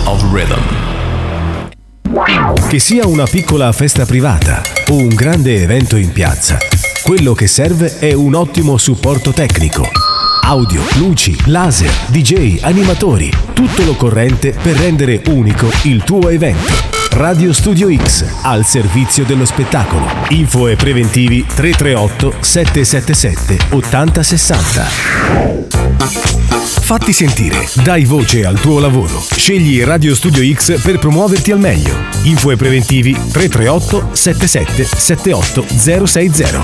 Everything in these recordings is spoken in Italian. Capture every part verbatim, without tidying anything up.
of Rhythm. Che sia una piccola festa privata o un grande evento in piazza, quello che serve è un ottimo supporto tecnico. Audio, luci, laser, D J, animatori, tutto l'occorrente per rendere unico il tuo evento. Radio Studio X, al servizio dello spettacolo. Info e preventivi tre tre otto sette sette sette otto zero sei zero. Fatti sentire, dai voce al tuo lavoro. Scegli Radio Studio X per promuoverti al meglio. Info e preventivi tre tre otto sette sette sette otto zero sei zero.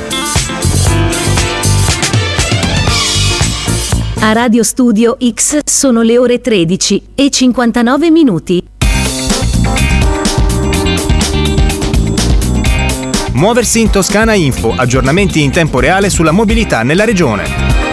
A Radio Studio X sono le ore tredici e cinquantanove minuti. Muoversi in Toscana Info, aggiornamenti in tempo reale sulla mobilità nella regione.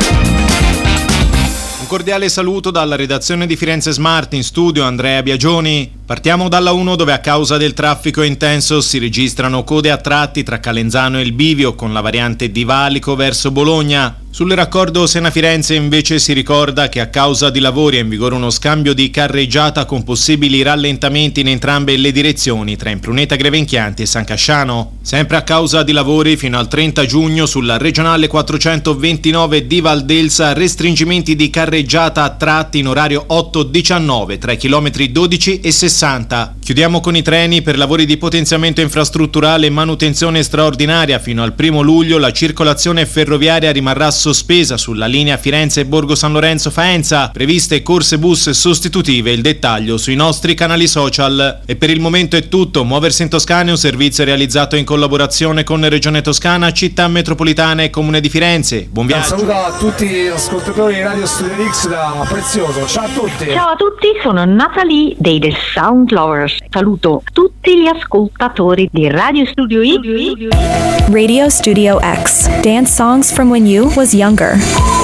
Un cordiale saluto dalla redazione di Firenze Smart, in studio Andrea Biagioni. Partiamo dalla uno, dove a causa del traffico intenso si registrano code a tratti tra Calenzano e il Bivio con la variante di Valico verso Bologna. Sul raccordo Siena-Firenze invece si ricorda che a causa di lavori è in vigore uno scambio di carreggiata con possibili rallentamenti in entrambe le direzioni tra Impruneta Grevenchianti e San Casciano. Sempre a causa di lavori fino al trenta giugno sulla regionale quattrocentoventinove di Valdelsa restringimenti di carreggiata a tratti in orario otto diciannove tra i chilometri dodici e sessanta. Chiudiamo con i treni. Per lavori di potenziamento infrastrutturale e manutenzione straordinaria fino al primo luglio la circolazione ferroviaria rimarrà sospesa sulla linea Firenze-Borgo San Lorenzo-Faenza, previste corse bus sostitutive. Il dettaglio sui nostri canali social. E per il momento è tutto. Muoversi in Toscana è un servizio realizzato in collaborazione con Regione Toscana, Città Metropolitana e Comune di Firenze. Buon viaggio. Un saluto a tutti gli ascoltatori di Radio Studio X da Prezioso. Ciao a tutti. Ciao a tutti, sono Natalie dei The Sound Lovers. Saluto tutti gli ascoltatori di Radio Studio X. Radio Studio X. Dance songs from when you was younger.